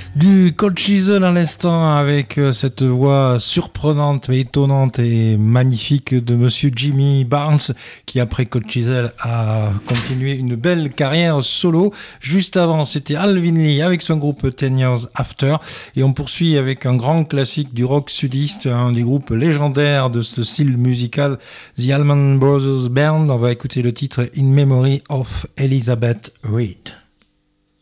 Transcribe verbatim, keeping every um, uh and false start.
Du Cold Chisel à l'instant avec cette voix surprenante mais étonnante et magnifique de Monsieur Jimmy Barnes qui après Cold Chisel a continué une belle carrière solo. Juste avant c'était Alvin Lee avec son groupe Ten Years After et on poursuit avec un grand classique du rock sudiste, un des groupes légendaires de ce style musical, The Allman Brothers Band. On va écouter le titre In Memory of Elizabeth Reed.